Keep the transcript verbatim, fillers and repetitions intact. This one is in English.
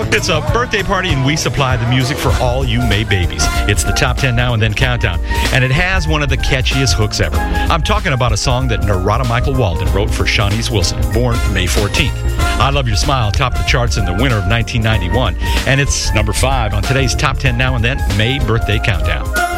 It's a birthday party, and we supply the music for all you May babies. It's the Top ten Now and Then Countdown, and it has one of the catchiest hooks ever. I'm talking about a song that Narada Michael Walden wrote for Shawnee's Wilson, born May fourteenth. I Love Your Smile topped the charts in the winter of nineteen ninety-one, and it's number five on today's Top ten Now and Then May Birthday Countdown.